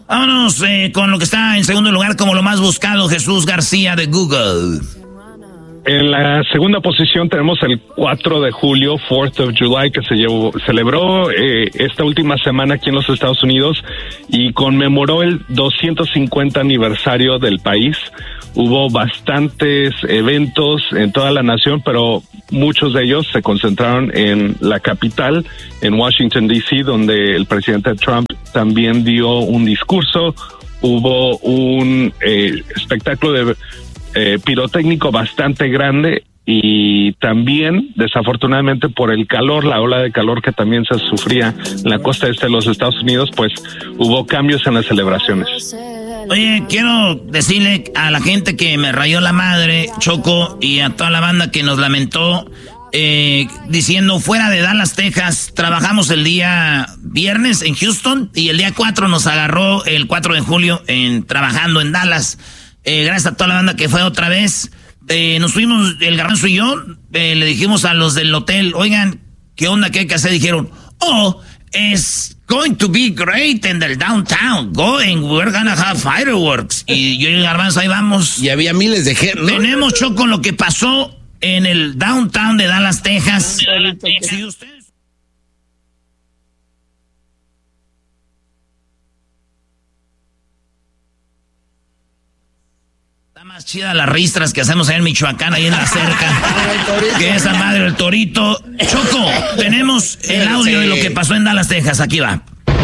Vámonos con lo que está en segundo lugar como lo más buscado, Jesús García de Google. En la segunda posición tenemos el 4 de julio, 4th of July, que celebró esta última semana aquí en los Estados Unidos y conmemoró el 250 aniversario del país. Hubo bastantes eventos en toda la nación, pero muchos de ellos se concentraron en la capital, en Washington, D.C., donde el presidente Trump también dio un discurso. Hubo un espectáculo de pirotécnico bastante grande y también, desafortunadamente, por el calor, la ola de calor que también se sufría en la costa este de los Estados Unidos, pues hubo cambios en las celebraciones. Oye, quiero decirle a la gente que me rayó la madre, Choco, y a toda la banda que nos lamentó, diciendo fuera de Dallas, Texas, trabajamos el día viernes en Houston y el día 4 nos agarró el 4 de julio trabajando en Dallas. Gracias a toda la banda que fue otra vez. Nos fuimos, el Garbanzo y yo, le dijimos a los del hotel, oigan, ¿qué onda? ¿Qué hay que hacer? Dijeron, it's going to be great in the downtown. We're gonna have fireworks. Y yo y el Garbanzo ahí vamos. Y había miles de gente, ¿no? Tenemos, Choco, lo que pasó en el downtown de Dallas, Texas. Si ustedes... Está más chida las ristras que hacemos ahí en Michoacán, ahí en la cerca. Que esa madre, el torito. Choco, tenemos el audio de lo que pasó en Dallas, Texas. Aquí va.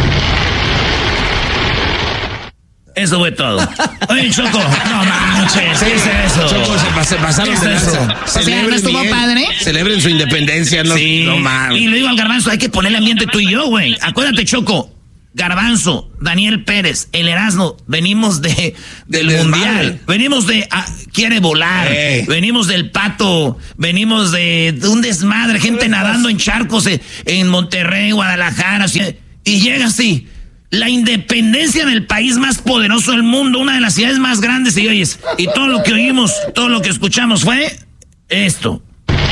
Eso fue todo. Oye, Choco, no manches, ¿qué es eso? Choco, se pasaron de lanza. ¿No estuvo padre? Celebren su independencia, no, sí. No mames. Y le digo al Garbanzo, hay que ponerle ambiente tú y yo, güey. Acuérdate, Choco. Garbanzo, Daniel Pérez, el Erasmo, venimos del Mundial, venimos de quiere volar, venimos del Pato, venimos de un desmadre, gente nadando en charcos en Monterrey, Guadalajara, y llega así, la independencia del país más poderoso del mundo, una de las ciudades más grandes, y oyes, y todo lo que oímos, todo lo que escuchamos fue esto.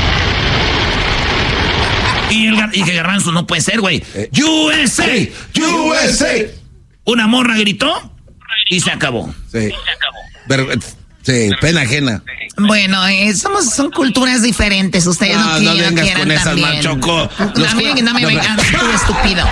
Y que Garbanzo no puede ser, güey. USA, USA. Una morra gritó y se acabó. Sí. Sí, pena ajena. Bueno, son culturas diferentes. Ustedes no vengas quieran con esas, también. Manchoco. No me vengas, tú estúpido.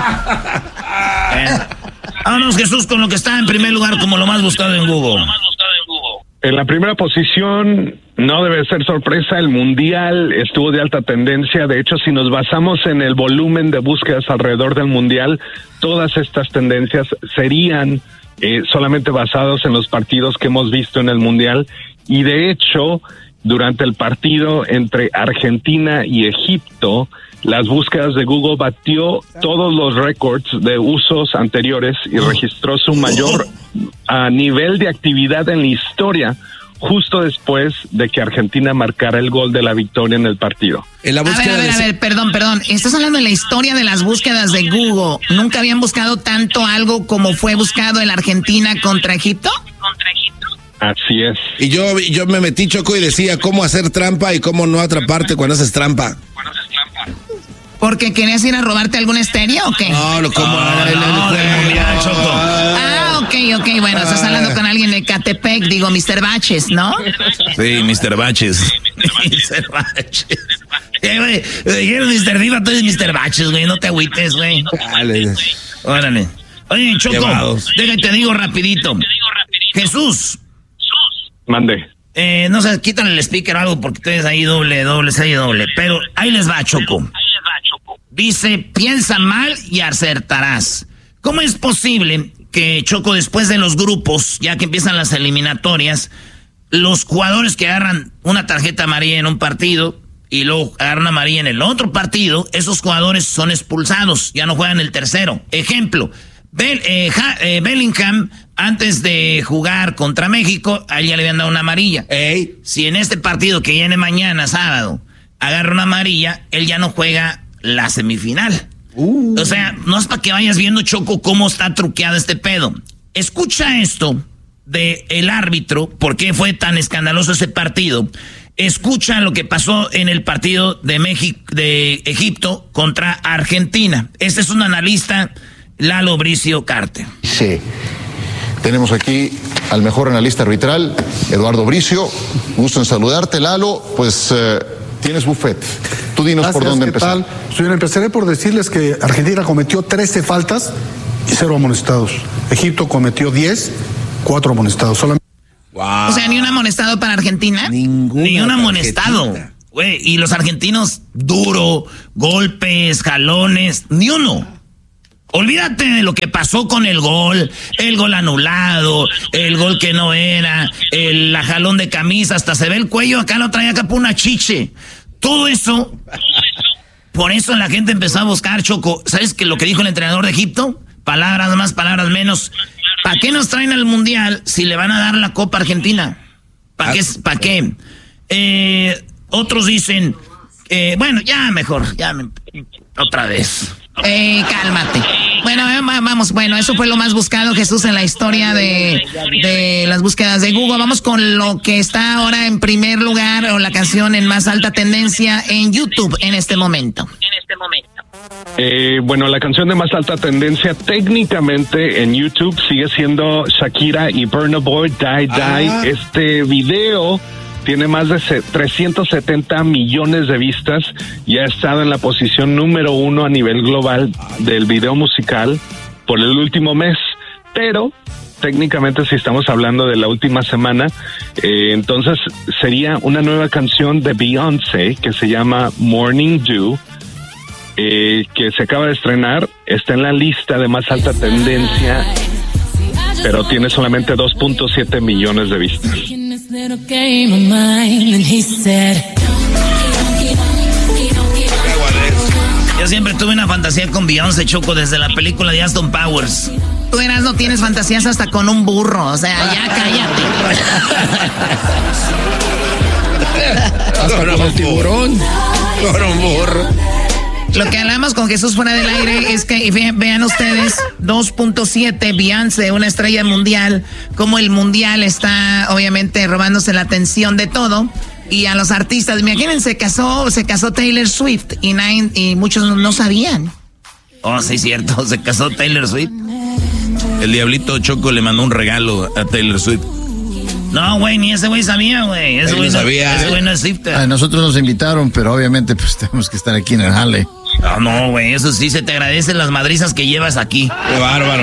Vámonos, Jesús, con lo que está en primer lugar como lo más buscado en Google. En la primera posición, no debe ser sorpresa, el Mundial estuvo de alta tendencia. De hecho, si nos basamos en el volumen de búsquedas alrededor del Mundial, todas estas tendencias serían solamente basados en los partidos que hemos visto en el Mundial. Y de hecho, durante el partido entre Argentina y Egipto, las búsquedas de Google batió todos los récords de usos anteriores y registró su mayor nivel de actividad en la historia justo después de que Argentina marcara el gol de la victoria en el partido. En la búsqueda a ver, perdón. Estás hablando de la historia de las búsquedas de Google. ¿Nunca habían buscado tanto algo como fue buscado en Argentina contra Egipto? Así es. Y yo me metí, Choco, y decía cómo hacer trampa y cómo no atraparte cuando haces trampa. ¿Porque querías ir a robarte algún estéreo o qué? No, Choco. Ok, bueno, estás hablando con alguien de Catepec, digo, Mr. Baches, ¿no? Sí, Mr. Baches. Mr. Baches. Güey, me dijeron Mr. Diva, tú eres Mr. Baches, güey, no te agüites, güey. Dale. Órale. Oye, Choco, déjate digo rapidito. Jesús. Mande. No sé, quítale el speaker o algo porque ustedes ahí doble, pero ahí les va, Choco. Dice, piensa mal y acertarás. ¿Cómo es posible que, Choco, después de los grupos, ya que empiezan las eliminatorias, los jugadores que agarran una tarjeta amarilla en un partido y luego agarran una amarilla en el otro partido, esos jugadores son expulsados, ya no juegan el tercero? Ejemplo, Bellingham, antes de jugar contra México, a él ya le habían dado una amarilla. Si en este partido que viene mañana, sábado, agarra una amarilla, él ya no juega la semifinal. O sea, no es para que vayas viendo, Choco, cómo está truqueado este pedo. Escucha esto de el árbitro, por qué fue tan escandaloso ese partido. Escucha lo que pasó en el partido de Egipto contra Argentina. Este es un analista, Lalo Bricio Carter. Sí, Tenemos aquí al mejor analista arbitral, Eduardo Bricio. Gusto en saludarte, Lalo. Pues tienes buffet. Tú dinos. Gracias, por dónde empezar. ¿Qué tal? Señor, empezaré por decirles que Argentina cometió 13 faltas y 0 amonestados. Egipto cometió 10, 4 amonestados. Solamente... Wow. O sea, ni un amonestado para Argentina. Ni un amonestado. Güey, y los argentinos, duro, golpes, jalones, ni uno. Olvídate de lo que pasó con el gol anulado, el gol que no era, la jalón de camisa, hasta se ve el cuello, acá lo traía acá por una chiche. Todo eso, por eso la gente empezó a buscar, Choco. ¿Sabes qué lo que dijo el entrenador de Egipto? Palabras más, palabras menos. ¿Para qué nos traen al Mundial si le van a dar la Copa Argentina? ¿Para qué? ¿Para qué? Otros dicen, bueno, ya mejor, otra vez. Cálmate. Bueno, vamos, eso fue lo más buscado, Jesús, en la historia de las búsquedas de Google. Vamos con lo que está ahora en primer lugar, o la canción en más alta tendencia en YouTube en este momento. Bueno, la canción de más alta tendencia técnicamente en YouTube sigue siendo Shakira y Burna Boy, Die Die. Este video tiene más de 370 millones de vistas y ha estado en la posición número 1 a nivel global del video musical por el último mes. Pero técnicamente, si estamos hablando de la última semana, entonces sería una nueva canción de Beyoncé que se llama Morning Dew, que se acaba de estrenar. Está en la lista de más alta tendencia, pero tiene solamente 2.7 millones de vistas. Yo siempre tuve una fantasía con Beyoncé, Choco, desde la película de Austin Powers. Tú eras, no tienes fantasías hasta con un burro, o sea, ya cállate. Hasta con el tiburón. Con un burro. Lo que hablamos con Jesús fuera del aire es que, vean ustedes, 2.7, Beyoncé, una estrella mundial, como el mundial está obviamente robándose la atención de todo. Y a los artistas, imagínense, se casó Taylor Swift y muchos no sabían. Oh, sí, cierto, se casó Taylor Swift. El diablito Choco le mandó un regalo a Taylor Swift. No, güey, ni ese güey sabía, güey. Ese güey no sabía. Ese güey no es Swifter. A nosotros nos invitaron, pero obviamente pues tenemos que estar aquí en el jale. No, güey, eso sí, se te agradecen las madrizas que llevas aquí. ¡Qué bárbaro!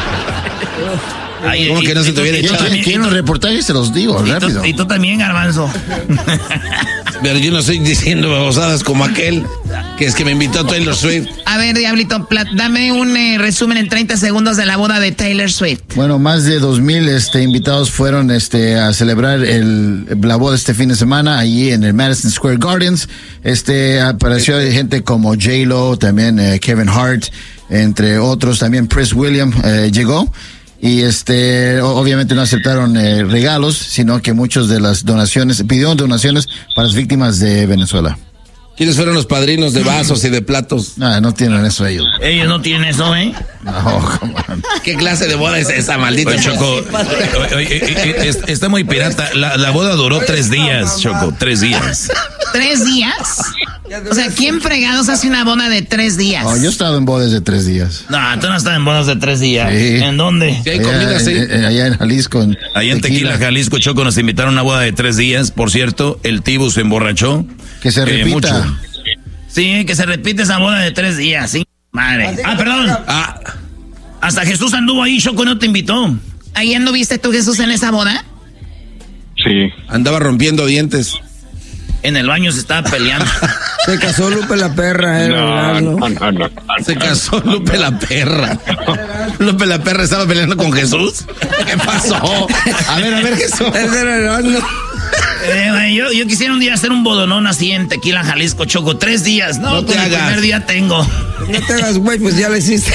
Ay, ¿cómo que no se te hubiera echado? ¿Quieren los reportajes? Se los digo, rápido. Y tú también, Garbanzo. Pero yo no estoy diciendo babosadas como aquel que es que me invitó a Taylor Swift. A ver, Diablito, dame un resumen en 30 segundos de la boda de Taylor Swift. Bueno, más de 2,000 invitados fueron a celebrar la boda este fin de semana allí en el Madison Square Gardens. Apareció gente como J-Lo, también Kevin Hart, entre otros. También Prince William llegó. Y obviamente no aceptaron regalos, sino que muchos de las pidieron donaciones para las víctimas de Venezuela. ¿Quiénes fueron los padrinos de vasos y de platos? No tienen eso ellos. Ellos no tienen eso, ¿eh? No, come on. ¿Qué clase de boda es esa, maldita? Oye, Choco, está muy pirata. La boda duró 3 días, Choco, 3 días. ¿3 días? O sea, ¿quién fregados hace una boda de 3 días? Oh, yo he estado en bodas de 3 días. No, tú no estás en bodas de 3 días. Sí. ¿En dónde? ¿Sí hay comida así? Allá en Jalisco. Allá en Tequila, Jalisco, Choco, nos invitaron a una boda de 3 días. Por cierto, el Tibu se emborrachó. Que se repita. Mucho. Sí, que se repite esa boda de 3 días, sí. Madre. Perdón. Hasta Jesús anduvo ahí, Choco, no te invitó. ¿Ahí anduviste tú, Jesús, en esa boda? Sí. Andaba rompiendo dientes. En el baño se estaba peleando. Se casó Lupe la perra, No. Se casó Lupe la perra. Lupe la perra estaba peleando con Jesús. ¿Qué pasó? A ver, Jesús. Yo quisiera un día hacer un bodonón así en Tequila, Jalisco, Choco. 3 días. No te hagas. El primer día tengo. No te hagas, güey, pues ya lo hiciste.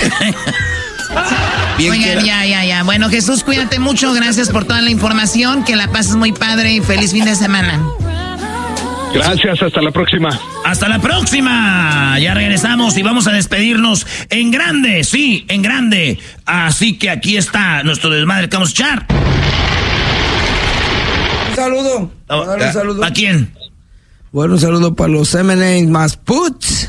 Oigan, ya. Bueno, Jesús, cuídate mucho. Gracias por toda la información. Que la pases muy padre y feliz fin de semana. Gracias, hasta la próxima. ¡Hasta la próxima! Ya regresamos y vamos a despedirnos en grande, sí, en grande. Así que aquí está nuestro desmadre que vamos a echar. Un saludo. ¿A quién? Bueno, un saludo para los M&M's más puts.